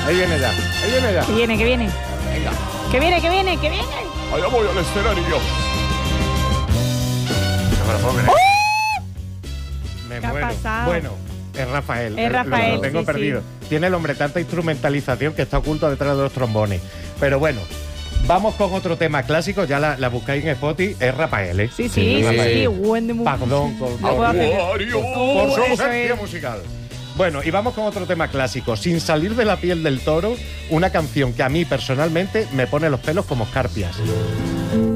Ahí viene ya, ahí viene ya. Que viene, que viene. Venga. Que viene, que viene, que viene. Allá voy al escenario. No me lo puedo creer. Me ¿Qué ha muero. pasado? Bueno, es Rafael. Es Rafael, Lo tengo sí, perdido. sí. Tiene el hombre tanta instrumentalización que está oculto detrás de los trombones. Pero bueno, vamos con otro tema clásico. Ya la buscáis en Spotify. Es Rafael, ¿eh? Sí, sí, sí, Rafael. sí. Buen de Perdón, No puedo hacer. por su Eso ausencia es. musical. Bueno, y vamos con otro tema clásico. Sin salir de la piel del toro, una canción que a mí personalmente me pone los pelos como escarpias.